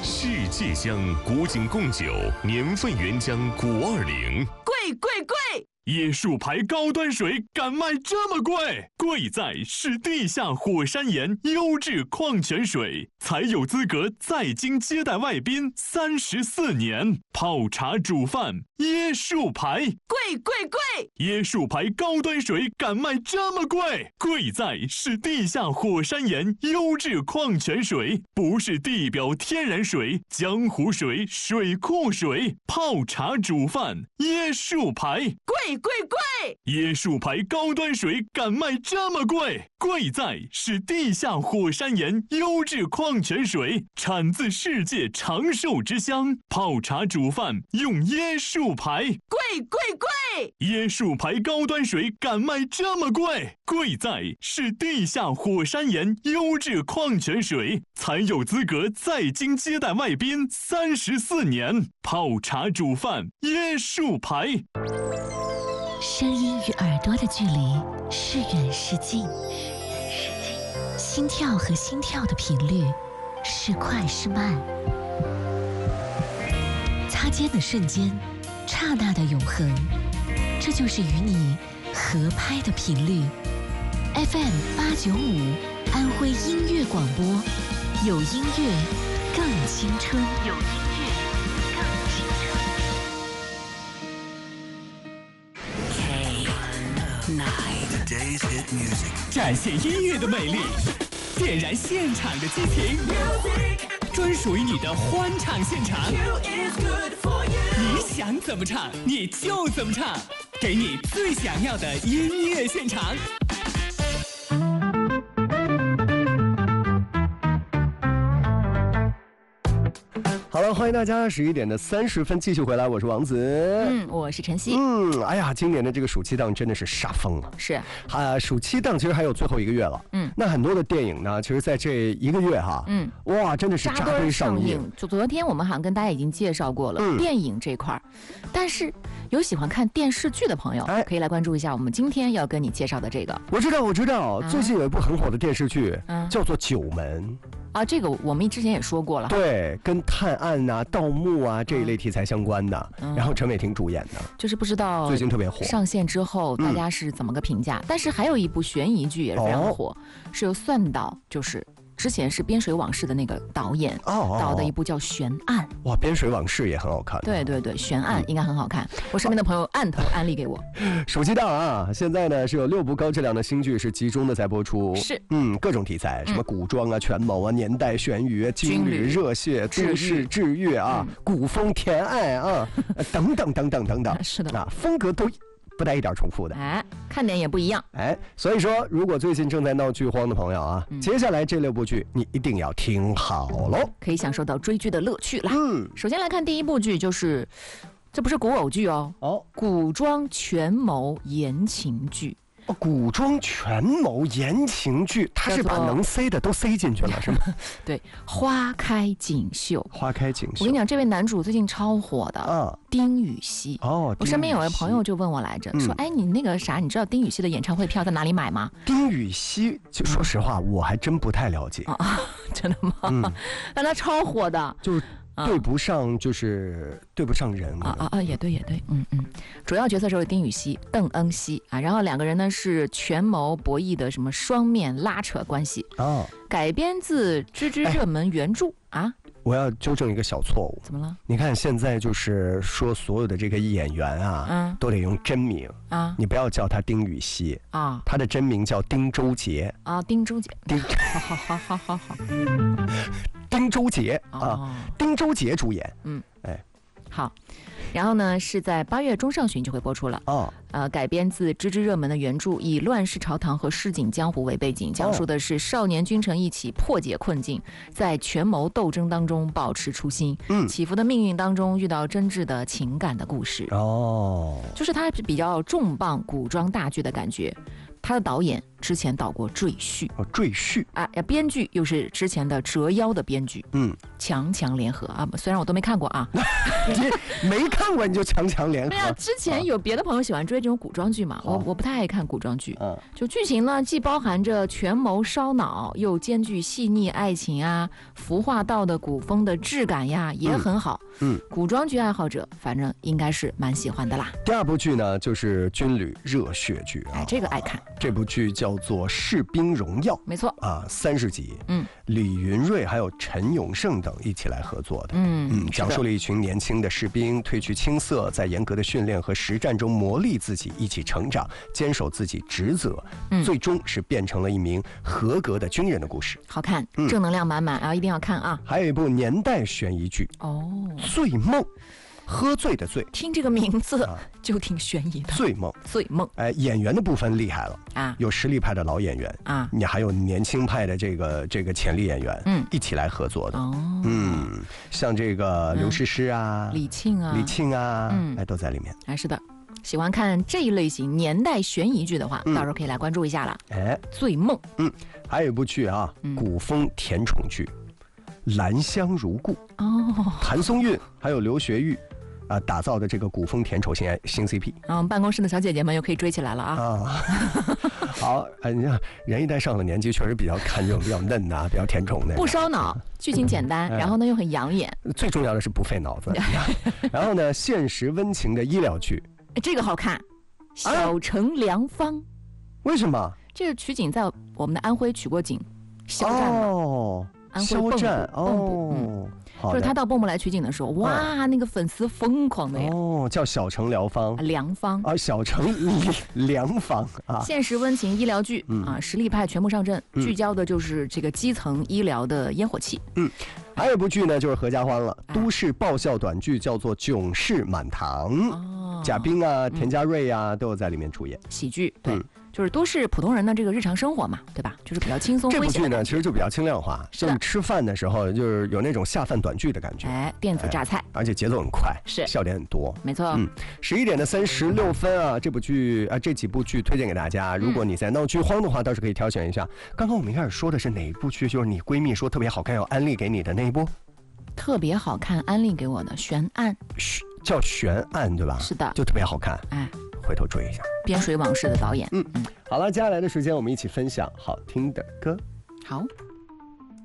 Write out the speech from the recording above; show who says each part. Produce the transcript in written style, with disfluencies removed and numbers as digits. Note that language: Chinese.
Speaker 1: 世界香古井贡酒，年份原浆520。
Speaker 2: 贵贵贵！
Speaker 3: 椰树牌高端水敢卖这么贵？贵在是地下火山岩优质矿泉水，才有资格在京接待外宾34年。泡茶煮饭，椰树牌，
Speaker 2: 贵贵贵！
Speaker 3: 椰树牌高端水敢卖这么贵？贵在是地下火山岩优质矿泉水，不是地表天然水、江湖水、水库水。泡茶煮饭，椰树牌，
Speaker 2: 贵贵贵！
Speaker 3: 椰树牌高端水敢卖这么贵？贵在是地下火山岩优质矿泉水，产自世界长寿之乡。泡茶煮饭用椰树牌，
Speaker 2: 贵贵贵！
Speaker 3: 椰树牌高端水敢卖这么贵？贵在是地下火山岩优质矿泉水，才有资格在京接待外宾34年。泡茶煮饭，椰树牌。
Speaker 4: 声音与耳朵的距离是远是近，心跳和心跳的频率是快是慢，擦肩的瞬间，刹那的永恒，这就是与你合拍的频率。FM 895安徽音乐广播，有音乐更青春，有音乐更青
Speaker 3: 春。展现音乐的魅力，点燃现场的激情，专属于你的欢唱现场。你想怎么唱，你就怎么唱，给你最想要的音乐现场。
Speaker 5: 好了，欢迎大家11点的30分继续回来，我是王子，
Speaker 2: 我是晨曦。
Speaker 5: 哎呀，今年的这个暑期档真的是杀疯了。
Speaker 2: 是
Speaker 5: 暑期档其实还有最后1个月了。那很多的电影呢，其实在这1个月哈，哇，真的是扎堆上映。
Speaker 2: 就昨天我们好像跟大家已经介绍过了电影这块儿，但是有喜欢看电视剧的朋友，可以来关注一下我们今天要跟你介绍的这个。
Speaker 5: 我知道，最近有一部很火的电视剧，叫做《九门》。
Speaker 2: 这个我们之前也说过了，
Speaker 5: 对，跟探案啊、盗墓啊这一类题材相关的，然后陈伟霆主演的，
Speaker 2: 就是不知道
Speaker 5: 最近特别火。
Speaker 2: 上线之后大家是怎么个评价？但是还有一部悬疑剧也是非常火，是由算导，就是之前是《边水往事》的那个导演导的一部叫《悬案》。
Speaker 5: 哇，《边水往事》也很好看。
Speaker 2: 对，《悬案》应该很好看。我身边的朋友按头安利给我。
Speaker 5: 暑期档啊，现在呢是有6部高质量的新剧是集中的在播出。
Speaker 2: 是，
Speaker 5: 各种题材，什么古装啊、权谋啊、年代悬疑、军旅热血、都市治愈啊、古风甜爱啊，等等。
Speaker 2: 是的，
Speaker 5: 风格都不带一点重复的，
Speaker 2: 看点也不一样，
Speaker 5: 所以说，如果最近正在闹剧荒的朋友啊，接下来这6部剧你一定要听好喽，
Speaker 2: 可以享受到追剧的乐趣啦。首先来看第一部剧，就是这不是古偶剧古装权谋言情剧。
Speaker 5: 古装权谋言情剧，它是把能塞的都塞进去了，是吗？
Speaker 2: 对，花开锦绣。
Speaker 5: 花开锦绣，
Speaker 2: 我跟你讲，这位男主最近超火的，丁禹兮。我身边有位朋友就问我来着，说，你那个啥，你知道丁禹兮的演唱会票在哪里买吗？
Speaker 5: 丁禹兮，就说实话，我还真不太了解。
Speaker 2: 真的吗？但他超火的，
Speaker 5: 就是对不上，就是对不上人
Speaker 2: 也对，主要角色是有丁禹兮、邓恩熙然后2个人呢是权谋博弈的什么双面拉扯关系改编自芝芝热门原著
Speaker 5: 我要纠正一个小错误。
Speaker 2: 怎么了？
Speaker 5: 你看现在就是说所有的这个演员都得用真名你不要叫他丁禹兮他的真名叫丁周杰
Speaker 2: 丁周杰，好。
Speaker 5: 丁周杰丁周杰主演，
Speaker 2: 好，然后呢是在8月中上旬就会播出了改编自芝芝热门的原著，以乱世朝堂和市井江湖为背景，讲述的是少年君臣一起破解困境，在权谋斗争当中保持初心，起伏的命运当中遇到真挚的情感的故事就是它比较重磅古装大剧的感觉。他的导演之前导过《赘婿》
Speaker 5: 赘婿
Speaker 2: 啊，编剧又是之前的《折腰》的编剧，强强联合啊，虽然我都没看过啊，
Speaker 5: 你没看过你就强强联合？
Speaker 2: 对啊，之前有别的朋友喜欢追这种古装剧嘛，我不太爱看古装剧，就剧情呢既包含着权谋烧脑，又兼具细腻爱情啊、服化道的古风的质感呀，也很好。古装剧爱好者反正应该是蛮喜欢的啦。
Speaker 5: 第二部剧呢就是军旅热血剧啊，
Speaker 2: 这个爱看。
Speaker 5: 这部剧叫做《士兵荣耀》，
Speaker 2: 没错
Speaker 5: 啊，30集。李云瑞还有陈永胜等一起来合作的。讲述了一群年轻的士兵褪去青涩，在严格的训练和实战中磨砺自己，一起成长，坚守自己职责，最终是变成了一名合格的军人的故事。
Speaker 2: 好看，正能量满满啊，一定要看啊！
Speaker 5: 还有一部年代悬疑剧《醉梦》。喝醉的醉，
Speaker 2: 听这个名字就挺悬疑的。
Speaker 5: 醉梦，
Speaker 2: 醉梦，
Speaker 5: 演员的部分厉害了
Speaker 2: 啊，
Speaker 5: 有实力派的老演员啊，你还有年轻派的这个潜力演员，一起来合作的。像这个刘诗诗啊，
Speaker 2: 李沁啊，
Speaker 5: 都在里面。
Speaker 2: 是的，喜欢看这一类型年代悬疑剧的话，到时候可以来关注一下了。醉梦，
Speaker 5: 还有一部剧啊，古风甜宠剧《兰香如故》谭松韵还有刘学玉。打造的这个古风甜宠新 CP，
Speaker 2: 办公室的小姐姐们又可以追起来了啊！
Speaker 5: 好，你看人一旦上了年纪，确实比较看这种比较嫩的、比较甜宠的，
Speaker 2: 不烧脑，剧情简单，然后呢又很养眼，
Speaker 5: 最重要的是不费脑子。然后呢，现实温情的医疗剧，
Speaker 2: 这个好看，《小城良方》。
Speaker 5: 为什么？
Speaker 2: 这个取景在我们的安徽取过景，肖战嘛。安徽蚌埠，就是他到蚌埠来取景的时候，哇，那个粉丝疯狂的呀！
Speaker 5: 叫小城疗方，
Speaker 2: 良方
Speaker 5: 啊，小城良方啊，
Speaker 2: 现实温情医疗剧啊，实力派全部上阵，聚焦的就是这个基层医疗的烟火气。
Speaker 5: 还有一部剧呢，就是合家欢了，都市爆笑短剧，叫做《囧事满堂》，贾冰啊、田家瑞啊都有在里面出演，
Speaker 2: 喜剧，对。就是都是普通人的这个日常生活嘛，对吧？就是比较轻松诙谐。
Speaker 5: 这部剧呢，其实就比较轻量化，就是吃饭的时候，就是有那种下饭短剧的感觉。
Speaker 2: 电子榨菜，
Speaker 5: 而且节奏很快，
Speaker 2: 是
Speaker 5: 笑点很多。
Speaker 2: 没错。
Speaker 5: 11点的36分啊，这部剧啊，这几部剧推荐给大家。如果你在闹剧荒的话，倒是可以挑选一下。刚刚我们一开始说的是哪一部剧？就是你闺蜜说特别好看要安利给你的那一部。
Speaker 2: 特别好看，安利给我的《悬案》，
Speaker 5: 叫《悬案》对吧？
Speaker 2: 是的，
Speaker 5: 就特别好看。回头追一下。
Speaker 2: 边水往事的导演。
Speaker 5: 好了，接下来的时间我们一起分享好听的歌。
Speaker 2: 好。